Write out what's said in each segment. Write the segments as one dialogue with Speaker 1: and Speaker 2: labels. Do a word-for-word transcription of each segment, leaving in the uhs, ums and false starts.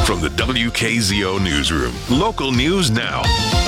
Speaker 1: From the W K Z O Newsroom, local news now.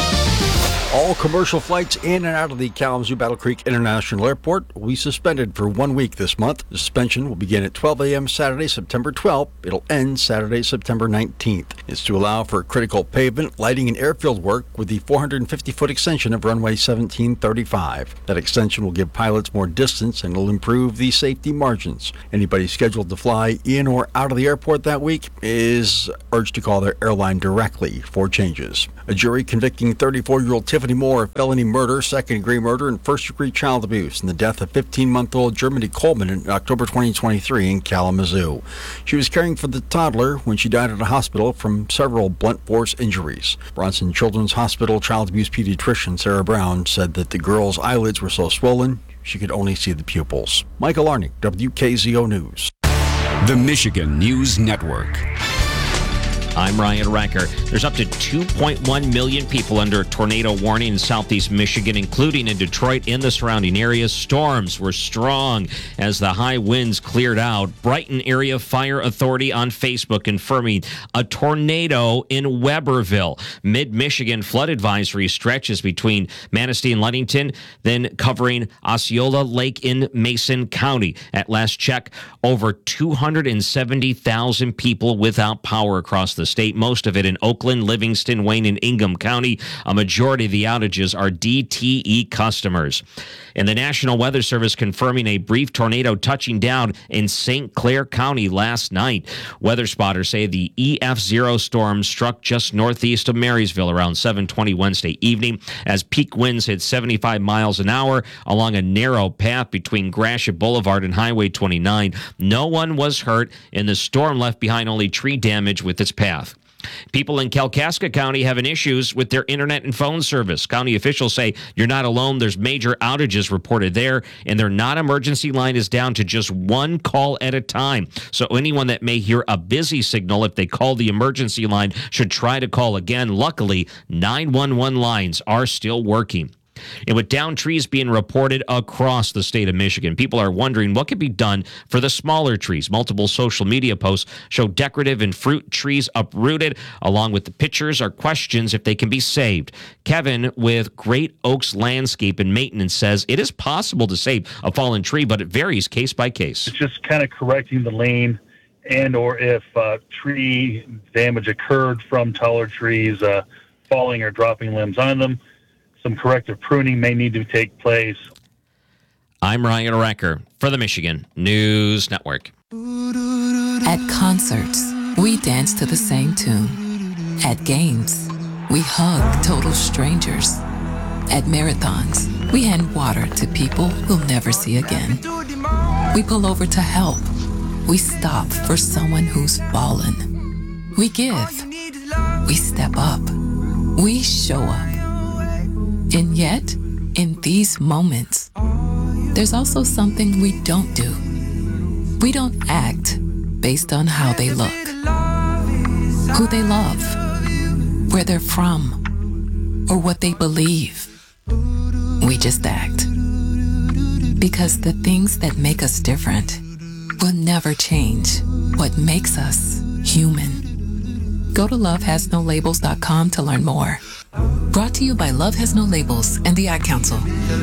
Speaker 2: All commercial flights in and out of the Kalamazoo Battle Creek International Airport will be suspended for one week this month. The suspension will begin at twelve a.m. Saturday, September twelfth. It'll end Saturday, September nineteenth. It's to allow for critical pavement, lighting, and airfield work with the four hundred fifty foot extension of runway seventeen thirty-five. That extension will give pilots more distance and will improve the safety margins. Anybody scheduled to fly in or out of the airport that week is urged to call their airline directly for changes. A jury convicting thirty-four-year-old Tiffany Moore of felony murder, second-degree murder, and first-degree child abuse in the death of fifteen-month-old Germany Coleman in October twenty twenty-three in Kalamazoo. She was caring for the toddler when she died at a hospital from several blunt force injuries. Bronson Children's Hospital child abuse pediatrician Sarah Brown said that the girl's eyelids were so swollen she could only see the pupils. Michael Arnick, W K Z O News.
Speaker 3: The Michigan News Network.
Speaker 4: I'm Ryan Recker. There's up to two point one million people under a tornado warning in southeast Michigan, including in Detroit and the surrounding areas. Storms were strong as the high winds cleared out. Brighton Area Fire Authority on Facebook confirming a tornado in Weberville. Mid-Michigan flood advisory stretches between Manistee and Ludington, then covering Osceola Lake in Mason County. At last check, over two hundred seventy thousand people without power across the state, most of it in Oakland, Livingston, Wayne, and Ingham County. A majority of the outages are D T E customers. And the National Weather Service confirming a brief tornado touching down in Saint Clair County last night. Weather spotters say the E F zero storm struck just northeast of Marysville around seven twenty Wednesday evening as peak winds hit seventy-five miles an hour along a narrow path between Gratiot Boulevard and Highway twenty-nine. No one was hurt, and the storm left behind only tree damage with its path. People in Kalkaska County having issues with their internet and phone service. County officials say you're not alone. There's major outages reported there, and their non-emergency line is down to just one call at a time. So anyone that may hear a busy signal, if they call the emergency line, should try to call again. Luckily, nine one one lines are still working. And with downed trees being reported across the state of Michigan, people are wondering what could be done for the smaller trees. Multiple social media posts show decorative and fruit trees uprooted. Along with the pictures are questions if they can be saved. Kevin with Great Oaks Landscape and Maintenance says it is possible to save a fallen tree, but it varies case by case.
Speaker 5: It's just kind of correcting the lane, and or if uh, tree damage occurred from taller trees uh, falling or dropping limbs on them. Some corrective pruning may need to take place.
Speaker 4: I'm Ryan Recker for the Michigan News Network.
Speaker 6: At concerts, we dance to the same tune. At games, we hug total strangers. At marathons, we hand water to people we'll never see again. We pull over to help. We stop for someone who's fallen. We give. We step up. We show up. And yet, in these moments, there's also something we don't do. We don't act based on how they look, who they love, where they're from, or what they believe. We just act. Because the things that make us different will never change what makes us human. Go to love has no labels dot com to learn more. Brought to you by Love Has No Labels and the Ad Council.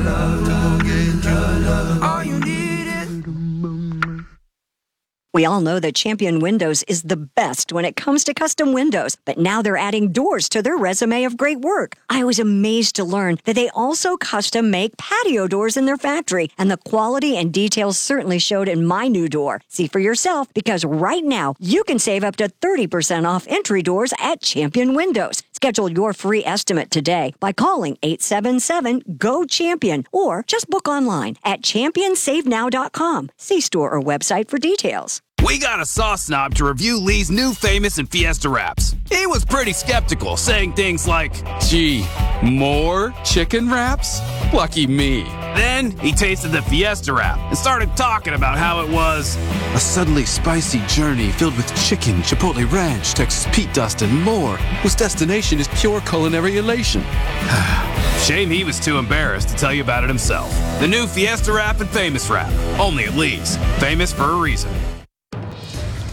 Speaker 7: We all know that Champion Windows is the best when it comes to custom windows, but now they're adding doors to their resume of great work. I was amazed to learn that they also custom make patio doors in their factory, and the quality and details certainly showed in my new door. See for yourself, because right now you can save up to thirty percent off entry doors at Champion Windows. Schedule your free estimate today by calling eight seven seven, G O, CHAMPION or just book online at champion save now dot com. See store or website for details.
Speaker 8: We got a sauce snob to review Lee's new Famous and Fiesta wraps. He was pretty skeptical, saying things like, "Gee, more chicken wraps? Lucky me." Then he tasted the Fiesta wrap and started talking about how it was
Speaker 9: a subtly spicy journey filled with chicken, chipotle ranch, Texas Pete dust, and more, whose destination is pure culinary elation.
Speaker 8: Shame he was too embarrassed to tell you about it himself. The new Fiesta wrap and Famous wrap, only at Lee's. Famous for a reason.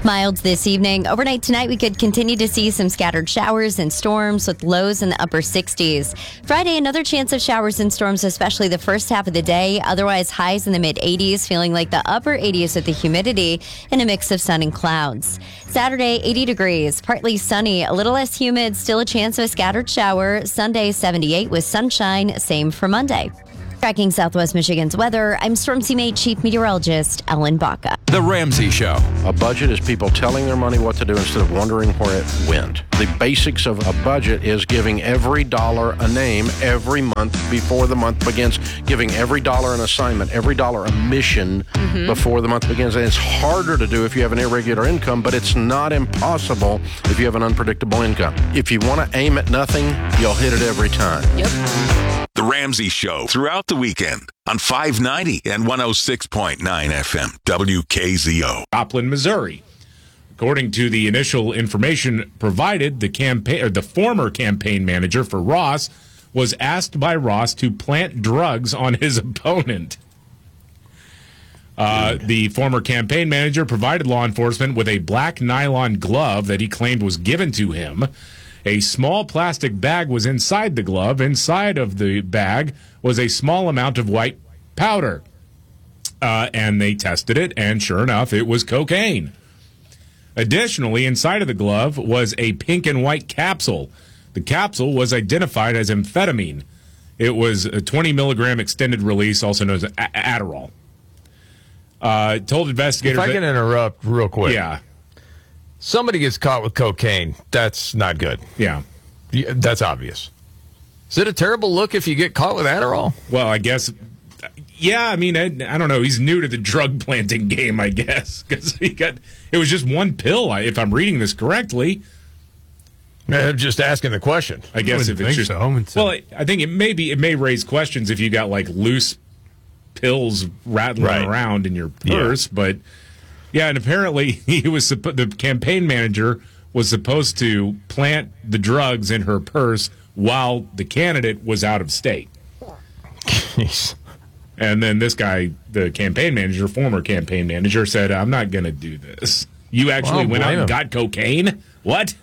Speaker 10: Mild this evening. Overnight tonight, we could continue to see some scattered showers and storms with lows in the upper sixties. Friday, another chance of showers and storms, especially the first half of the day. Otherwise, highs in the mid eighties, feeling like the upper eighties with the humidity and a mix of sun and clouds. Saturday, eighty degrees, partly sunny, a little less humid, still a chance of a scattered shower. Sunday, seventy-eight with sunshine, same for Monday. Tracking Southwest Michigan's weather, I'm Storm Teammate Chief Meteorologist Ellen Baca.
Speaker 3: The Ramsey Show.
Speaker 11: A budget is people telling their money what to do instead of wondering where it went. The basics of a budget is giving every dollar a name every month before the month begins, giving every dollar an assignment, every dollar a mission mm-hmm. before the month begins. And it's harder to do if you have an irregular income, but it's not impossible if you have an unpredictable income. If you want to aim at nothing, you'll hit it every time.
Speaker 10: Yep.
Speaker 1: The Ramsey Show throughout the weekend on five ninety and one oh six point nine F M W K Z O.
Speaker 12: Joplin, Missouri. According to the initial information provided, the campaign or the former campaign manager for Ross was asked by Ross to plant drugs on his opponent. Uh, the former campaign manager provided law enforcement with a black nylon glove that he claimed was given to him. A small plastic bag was inside the glove. Inside of the bag was a small amount of white powder. Uh, and they tested it, and sure enough, it was cocaine. Additionally, inside of the glove was a pink and white capsule. The capsule was identified as amphetamine. It was a twenty milligram extended release, also known as Adderall. Uh, told investigators...
Speaker 13: If I can
Speaker 12: that,
Speaker 13: interrupt real quick.
Speaker 12: Yeah.
Speaker 13: Somebody gets caught with cocaine, that's not good.
Speaker 12: Yeah.
Speaker 13: yeah. That's obvious. Is it a terrible look if you get caught with Adderall?
Speaker 12: Well, I guess, yeah, I mean, I, I don't know. He's new to the drug planting game, I guess, because he got, it was just one pill, if I'm reading this correctly.
Speaker 13: I'm just asking the question.
Speaker 12: I guess
Speaker 14: I
Speaker 12: if it's just,
Speaker 14: so. It's
Speaker 12: well, I think it may be, it may raise questions if you got like loose pills rattling
Speaker 13: right.
Speaker 12: around in your purse, yeah. but... Yeah, and apparently he was the campaign manager was supposed to plant the drugs in her purse while the candidate was out of state.
Speaker 13: Jeez.
Speaker 12: And then this guy, the campaign manager, former campaign manager, said, "I'm not going to do this. You actually well, went out and him. got cocaine? What?"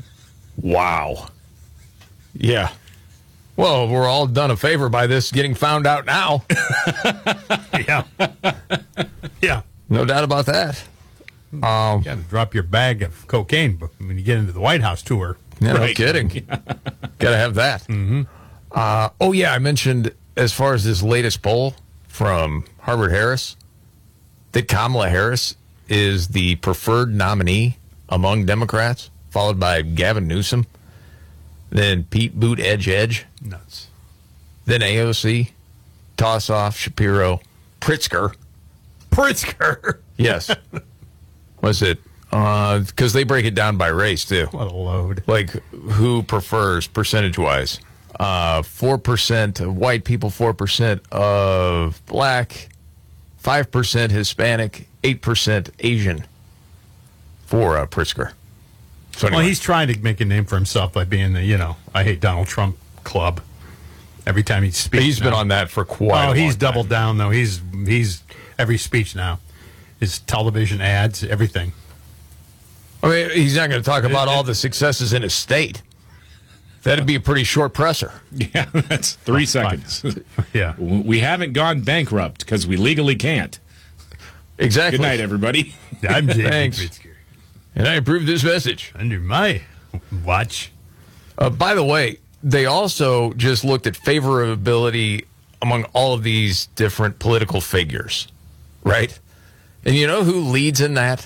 Speaker 13: Wow. Yeah. Well, we're all done a favor by this getting found out now.
Speaker 14: yeah. Yeah.
Speaker 13: No doubt about that. Um,
Speaker 14: you got to drop your bag of cocaine when you get into the White House tour.
Speaker 13: Yeah, right. No kidding. Got to have that.
Speaker 14: Mm-hmm.
Speaker 13: Uh, oh, yeah, I mentioned as far as this latest poll from Harvard-Harris, that Kamala Harris is the preferred nominee among Democrats, followed by Gavin Newsom, then Pete Buttigieg,
Speaker 14: nuts,
Speaker 13: then A O C, Tossoff, Shapiro, Pritzker.
Speaker 14: Pritzker.
Speaker 13: Yes. Was it? Because uh, they break it down by race, too.
Speaker 14: What a load.
Speaker 13: Like, who prefers percentage-wise? Uh, four percent of white people, four percent of black, five percent Hispanic, eight percent Asian for uh, Pritzker. So anyway.
Speaker 14: Well, he's trying to make a name for himself by being the, you know, I hate Donald Trump club. Every time he speaks.
Speaker 13: He's now. been on that for quite oh, a long
Speaker 14: he's
Speaker 13: time.
Speaker 14: doubled down, though. He's he's every speech now. His television ads, everything.
Speaker 13: I mean, he's not going to talk about all the successes in his state. That'd be a pretty short presser.
Speaker 12: Yeah, that's three oh, seconds.
Speaker 14: Yeah.
Speaker 12: We haven't gone bankrupt because we legally can't.
Speaker 13: Exactly.
Speaker 12: Good night, everybody.
Speaker 14: I'm Jay
Speaker 13: Thanks.
Speaker 14: Pritzker.
Speaker 13: And I approve this message.
Speaker 14: Under my watch.
Speaker 13: Uh, by the way, they also just looked at favorability among all of these different political figures, right? And you know who leads in that?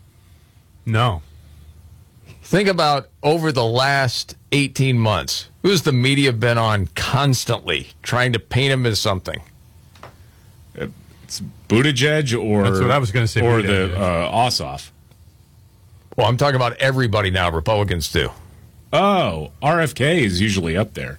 Speaker 14: No.
Speaker 13: Think about over the last eighteen months. Who's the media been on constantly trying to paint him as something?
Speaker 12: It's Buttigieg or...
Speaker 14: That's what I was going to say.
Speaker 12: Or
Speaker 14: Buttigieg.
Speaker 12: the uh, Ossoff.
Speaker 13: Well, I'm talking about everybody now, Republicans too.
Speaker 12: Oh, R F K is usually up there.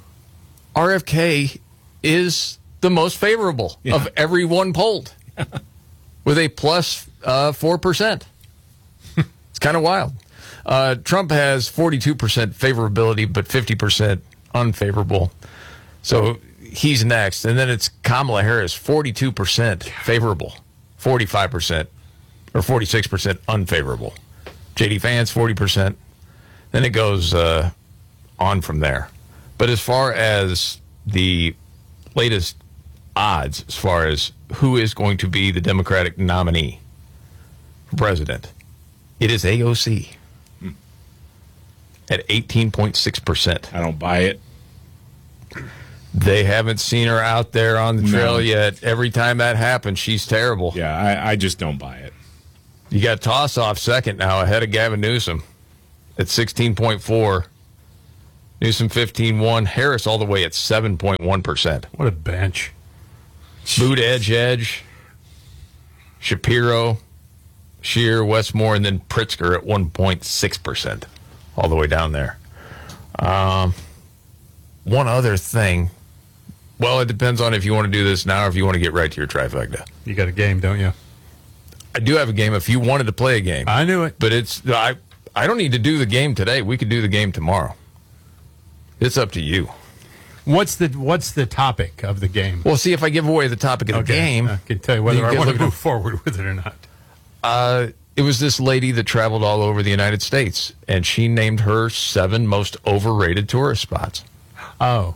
Speaker 13: R F K is the most favorable yeah. of everyone polled with a plus uh, four percent. It's kind of wild. Uh, Trump has forty-two percent favorability, but fifty percent unfavorable. So he's next. And then it's Kamala Harris, forty-two percent favorable, forty-five percent or forty-six percent unfavorable. J D Vance, forty percent. Then it goes uh, on from there. But as far as the latest odds, as far as who is going to be the Democratic nominee for president, it is A O C hmm. at eighteen point six percent.
Speaker 12: I don't buy it.
Speaker 13: They haven't seen her out there on the trail
Speaker 12: No.
Speaker 13: yet. Every time that happens, she's terrible.
Speaker 12: Yeah, I, I just don't buy it.
Speaker 13: You got Tossoff second now, ahead of Gavin Newsom at sixteen point four. Newsom fifteen point one. Harris all the way at seven point one percent.
Speaker 14: What a bench.
Speaker 13: Boot, Edge, Edge, Shapiro, Scheer, Westmore, and then Pritzker at one point six percent. All the way down there. Um, one other thing. Well, it depends on if you want to do this now or if you want to get right to your trifecta.
Speaker 14: You got a game, don't you?
Speaker 13: I do have a game if you wanted to play a game.
Speaker 14: I knew it.
Speaker 13: But it's I I don't need to do the game today. We could do the game tomorrow. It's up to you.
Speaker 14: What's the What's the topic of the game?
Speaker 13: Well, see if I give away the topic of the
Speaker 14: Okay,
Speaker 13: game.
Speaker 14: I can tell you whether
Speaker 13: you
Speaker 14: I
Speaker 13: can
Speaker 14: want
Speaker 13: look
Speaker 14: to
Speaker 13: it
Speaker 14: move
Speaker 13: up.
Speaker 14: forward with it or not.
Speaker 13: Uh, it was this lady that traveled all over the United States, and she named her seven most overrated tourist spots.
Speaker 14: Oh.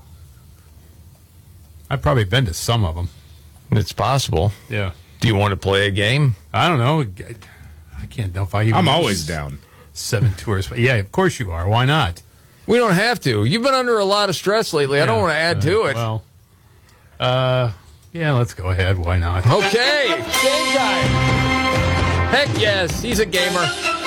Speaker 14: I've probably been to some of them.
Speaker 13: It's possible.
Speaker 14: Yeah.
Speaker 13: Do you want to play a game?
Speaker 14: I don't know. I can't know if I even
Speaker 12: I'm
Speaker 14: know
Speaker 12: always
Speaker 14: s-
Speaker 12: down.
Speaker 14: Seven tourists. Yeah, of course you are. Why not?
Speaker 13: We don't have to. You've been under a lot of stress lately. I don't
Speaker 14: Yeah,
Speaker 13: want to add
Speaker 14: uh,
Speaker 13: to it.
Speaker 14: Well, uh, yeah, let's go ahead. Why not?
Speaker 13: Okay, game time. Heck yes, he's a gamer.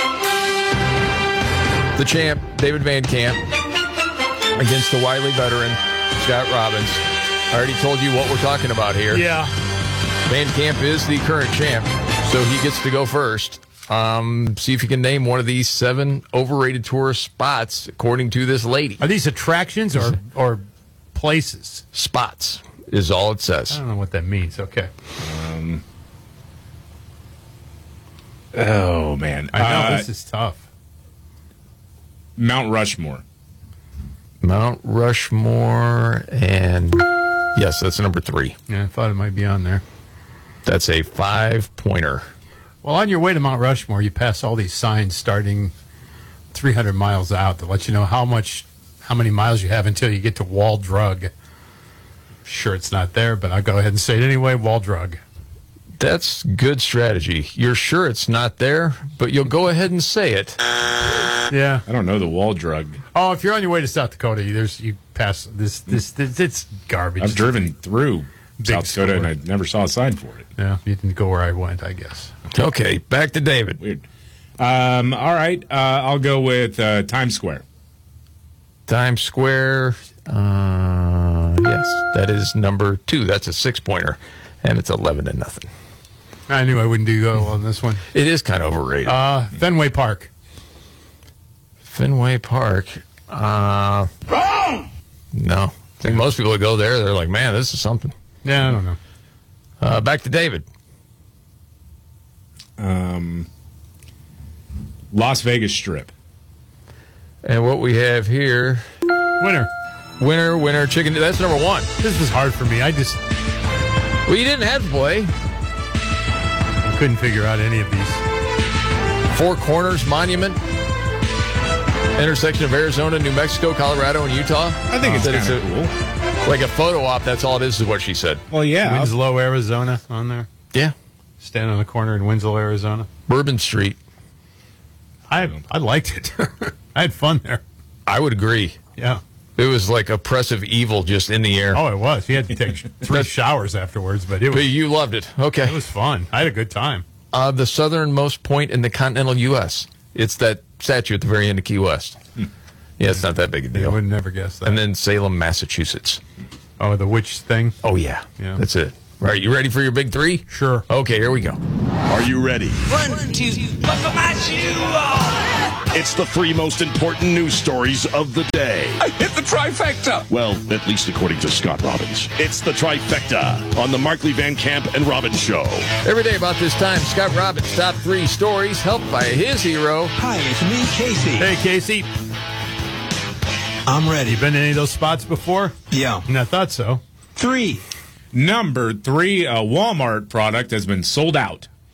Speaker 13: The champ, David Van Camp, against the wily veteran, Scott Robbins. I already told you what we're talking about here.
Speaker 14: Yeah.
Speaker 13: Van Camp is the current champ, so he gets to go first. Um, see if you can name one of these seven overrated tourist spots, according to this lady.
Speaker 14: Are these attractions or or places?
Speaker 13: Spots is all it
Speaker 14: I
Speaker 13: says.
Speaker 14: don't know what that means. Okay.
Speaker 12: Um, oh, man.
Speaker 14: I know
Speaker 12: Uh,
Speaker 14: this is tough.
Speaker 12: Mount Rushmore.
Speaker 13: Mount Rushmore, and yes, that's number three.
Speaker 14: Yeah, I thought it might be on there.
Speaker 13: That's a five-pointer.
Speaker 14: Well, on your way to Mount Rushmore, you pass all these signs starting three hundred miles out to let you know how much, how many miles you have until you get to Wall Drug. Sure, it's not there, but I'll go ahead and say it anyway. Wall Drug.
Speaker 13: That's good strategy. You're sure it's not there, but you'll go ahead and say it.
Speaker 14: Yeah.
Speaker 12: I don't know the wall drug.
Speaker 14: Oh, if you're on your way to South Dakota, you- there's you pass this. This, this it's garbage.
Speaker 12: I've driven through
Speaker 14: Big
Speaker 12: South Dakota,
Speaker 14: store.
Speaker 12: and I never saw a sign for it.
Speaker 14: Yeah, you didn't go where I went, I guess.
Speaker 13: Okay, back to David.
Speaker 12: Weird. Um, all right, uh, I'll go with uh, Times Square.
Speaker 13: Times Square. Uh, yes, that is number two. That's a six-pointer, and it's eleven to nothing.
Speaker 14: I knew I wouldn't do well on this one.
Speaker 13: It is kind of overrated.
Speaker 14: Uh, Fenway Park.
Speaker 13: Fenway Park. Uh, no. I think most people that go there, they're like, man, this is something.
Speaker 14: Yeah, I don't know.
Speaker 13: Uh, back to David.
Speaker 12: Um, Las Vegas Strip.
Speaker 13: And what we have here,
Speaker 14: Winner.
Speaker 13: winner, winner, chicken. That's number one.
Speaker 14: This was hard for me. I just
Speaker 13: Well, you didn't have to play.
Speaker 14: couldn't figure out any of these.
Speaker 13: Four Corners Monument. Intersection of Arizona, New Mexico, Colorado, and Utah.
Speaker 12: I think it's
Speaker 13: That
Speaker 12: kind of
Speaker 13: a-
Speaker 12: cool.
Speaker 13: Like a photo op, that's all it is, is what she said.
Speaker 12: Well, yeah.
Speaker 14: Winslow, Arizona on there.
Speaker 13: Yeah.
Speaker 14: Stand on the corner in Winslow, Arizona.
Speaker 13: Bourbon Street.
Speaker 14: I I liked it. I had fun there.
Speaker 13: I would agree.
Speaker 14: Yeah.
Speaker 13: It was like oppressive evil just in the air.
Speaker 14: Oh, it was. You had to take three showers afterwards, but it
Speaker 13: But
Speaker 14: was
Speaker 13: you loved it. Okay.
Speaker 14: it was fun. I had a good time.
Speaker 13: Uh, the southernmost point in the continental U S It's that statue at the very end of Key West. Yeah, it's not that big a
Speaker 14: I
Speaker 13: deal.
Speaker 14: would never guess that.
Speaker 13: And then Salem, Massachusetts.
Speaker 14: Oh, the witch thing.
Speaker 13: Oh, yeah.
Speaker 14: Yeah.
Speaker 13: That's it. All right, you ready for your big three?
Speaker 14: Sure.
Speaker 13: Okay, here we go.
Speaker 1: Are you ready?
Speaker 15: One, two, buckle my shoe on.
Speaker 1: It's the three most important news stories of the day.
Speaker 15: I hit the trifecta.
Speaker 1: Well, at least according to Scott Robbins. It's the trifecta on the Markley Van Camp and Robbins Show.
Speaker 13: Every day about this time, Scott Robbins' top three stories, helped by his hero.
Speaker 15: Hi, it's me, Casey.
Speaker 14: Hey, Casey.
Speaker 15: I'm ready.
Speaker 14: You been to any of those spots before?
Speaker 15: Yeah.
Speaker 14: And I thought so.
Speaker 15: Three.
Speaker 12: Number three, a Walmart product has been sold out.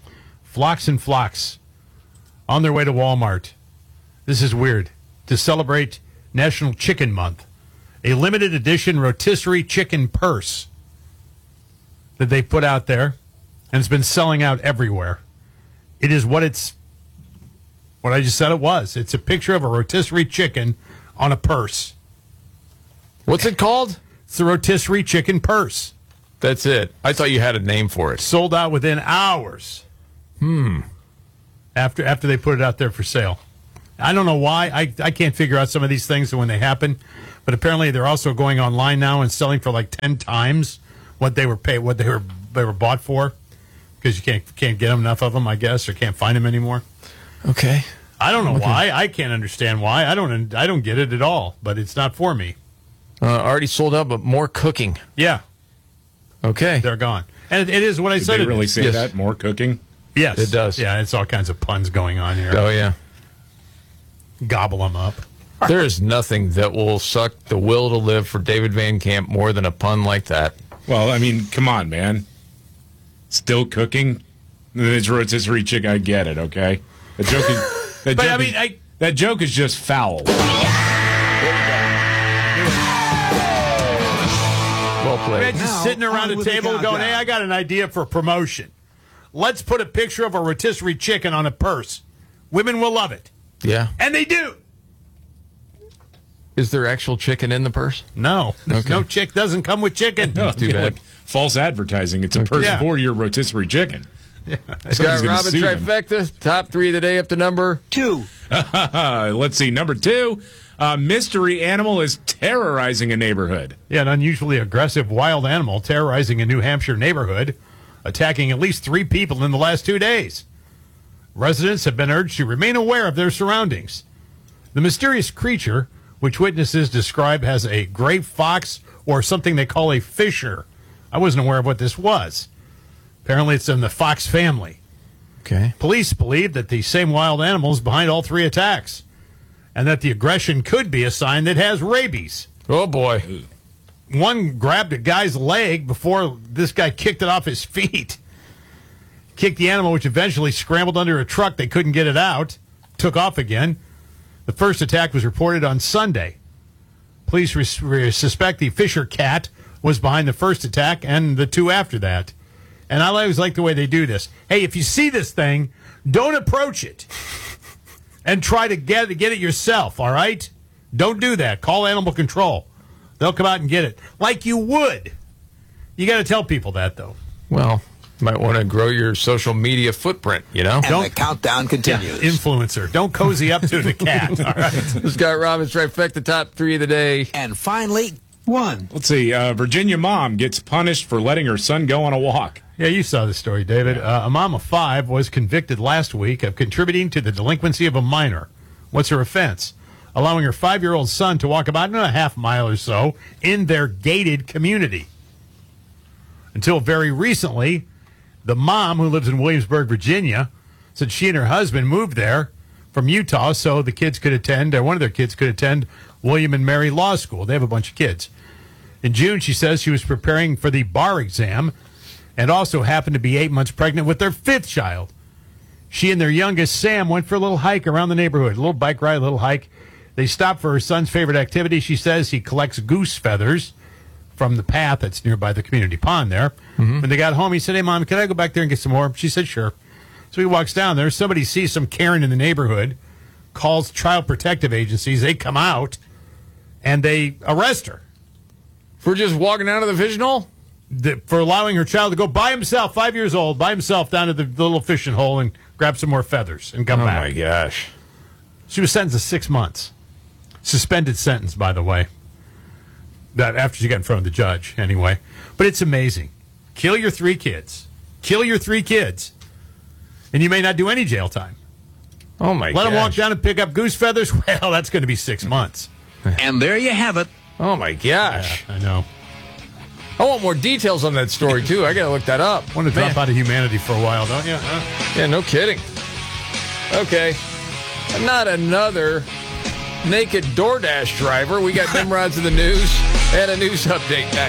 Speaker 14: flocks and flocks on their way to Walmart. This is weird. To celebrate National Chicken Month, a limited edition rotisserie chicken purse that they put out there, and it's been selling out everywhere. It is what it's, what I just said it was. It's a picture of a rotisserie chicken on a purse.
Speaker 13: What's it called?
Speaker 14: It's the rotisserie chicken purse.
Speaker 13: That's it. I thought you had a name for it.
Speaker 14: Sold out within hours.
Speaker 13: Hmm.
Speaker 14: After after they put it out there for sale. I don't know why. I, I can't figure out some of these things when they happen. But apparently they're also going online now and selling for like ten times what they were paid, what they were they were bought for, because you can't can't get them enough of them, I guess, or can't find them anymore.
Speaker 13: Okay.
Speaker 14: I don't know
Speaker 13: Okay.
Speaker 14: why. I can't understand why. I don't I don't get it at all. But it's not for me.
Speaker 13: Uh, already sold out, but more cooking.
Speaker 14: Yeah.
Speaker 13: Okay.
Speaker 14: They're gone. And it, it is what I
Speaker 12: Did
Speaker 14: said.
Speaker 12: they
Speaker 14: it
Speaker 12: really
Speaker 14: is.
Speaker 12: say
Speaker 14: Yes.
Speaker 12: that? More cooking?
Speaker 14: Yes.
Speaker 13: It does.
Speaker 14: Yeah, it's all kinds of puns going on here.
Speaker 13: Oh, yeah.
Speaker 14: Gobble them up.
Speaker 13: There is nothing that will suck the will to live for David Van Camp more than a pun like that.
Speaker 12: Well, I mean, come on, man. Still cooking? It's rotisserie chicken. I get it, okay? The joke is... That
Speaker 14: But,
Speaker 12: joke
Speaker 14: I mean,
Speaker 12: is,
Speaker 14: I-
Speaker 12: that joke is just foul.
Speaker 13: Well played.
Speaker 14: Imagine sitting around a table going, hey, I got an idea for promotion. Let's put a picture of a rotisserie chicken on a purse. Women will love it.
Speaker 13: Yeah.
Speaker 14: And they do.
Speaker 13: Is there actual chicken in the purse?
Speaker 14: No. There's
Speaker 13: Okay.
Speaker 14: no chick doesn't come with chicken.
Speaker 12: No,
Speaker 13: Too
Speaker 12: yeah,
Speaker 13: bad.
Speaker 12: like false advertising. It's a purse
Speaker 14: Yeah.
Speaker 12: for your rotisserie chicken.
Speaker 13: Got
Speaker 12: Somebody's gonna
Speaker 13: Robin
Speaker 12: sue them.
Speaker 13: Trifecta. Top three of the day up to number
Speaker 15: Two.
Speaker 12: Let's see. Number two, a mystery animal is terrorizing a neighborhood.
Speaker 14: Yeah, an unusually aggressive wild animal terrorizing a New Hampshire neighborhood, attacking at least three people in the last two days. Residents have been urged to remain aware of their surroundings. The mysterious creature, which witnesses describe as a gray fox or something they call a fisher. I wasn't aware of what this was. Apparently it's in the fox family.
Speaker 13: Okay.
Speaker 14: Police believe that the same wild animal is behind all three attacks, and that the aggression could be a sign that it has rabies.
Speaker 13: Oh, boy.
Speaker 14: One grabbed a guy's leg before this guy kicked it off his feet. Kicked the animal, which eventually scrambled under a truck. They couldn't get it out. Took off again. The first attack was reported on Sunday. Police res- re- suspect the Fisher cat was behind the first attack and the two after that. And I always like the way they do this. Hey, if you see this thing, don't approach it and try to get, get it yourself, all right? Don't do that. Call animal control. They'll come out and get it like you would. You got to tell people that, though.
Speaker 13: Well, might want to grow your social media footprint, you know?
Speaker 15: And
Speaker 14: Don't-
Speaker 15: the countdown continues.
Speaker 14: Yeah, influencer. Don't cozy up to the cat, all right?
Speaker 13: This guy Robin's Trifecta, top three of the day.
Speaker 15: And finally, one.
Speaker 12: Let's see. Uh, Virginia mom gets punished for letting her son go on a walk.
Speaker 14: Yeah, you saw the story, David. Uh, a mom of five was convicted last week of contributing to the delinquency of a minor. What's her offense? Allowing her five-year-old son to walk about a half mile or so in their gated community. Until very recently, the mom, who lives in Williamsburg, Virginia, said she and her husband moved there from Utah so the kids could attend, or one of their kids could attend, William and Mary Law School. They have a bunch of kids. In June, she says she was preparing for the bar exam and also happened to be eight months pregnant with their fifth child. She and their youngest, Sam, went for a little hike around the neighborhood, a little bike ride, a little hike. They stopped for her son's favorite activity. She says he collects goose feathers from the path that's nearby the community pond there.
Speaker 13: Mm-hmm.
Speaker 14: When they got home, he said, hey, Mom, can I go back there and get some more? She said, sure. So he walks down there. Somebody sees some Karen in the neighborhood, calls child protective agencies. They come out, and they arrest her.
Speaker 13: For just walking out of the fishing hole?
Speaker 14: The, for allowing her child to go by himself, five years old, by himself down to the, the little fishing hole and grab some more feathers and come
Speaker 13: Oh,
Speaker 14: back.
Speaker 13: my gosh.
Speaker 14: She was sentenced to six months. Suspended sentence, by the way. That after she got in front of the judge, anyway. But it's amazing. Kill your three kids. Kill your three kids. And you may not do any jail time.
Speaker 13: Oh, my
Speaker 14: Let
Speaker 13: gosh.
Speaker 14: them walk down and pick up goose feathers. Well, that's going to be six months.
Speaker 15: And there you have it.
Speaker 13: Oh, my gosh.
Speaker 14: Yeah, I know.
Speaker 13: I want more details on that story, too. I got to look that up.
Speaker 14: Want to drop
Speaker 13: Man.
Speaker 14: out of humanity for a while, don't you? Huh?
Speaker 13: Yeah, no kidding. Okay. Not another naked DoorDash driver. We got Nimrods in the news and a news update next.